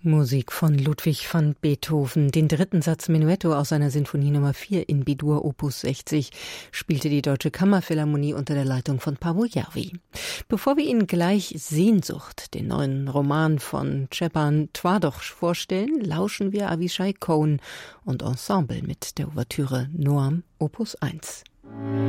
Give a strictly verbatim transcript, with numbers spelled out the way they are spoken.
Musik von Ludwig van Beethoven. Den dritten Satz Menuetto aus seiner Sinfonie Nummer vier in B-Dur Opus sechzig spielte die Deutsche Kammerphilharmonie unter der Leitung von Paavo Järvi. Bevor wir Ihnen gleich Sehnsucht, den neuen Roman von Stepan Twardoch vorstellen, lauschen wir Avishai Cohen und Ensemble mit der Ouvertüre Noam Opus eins.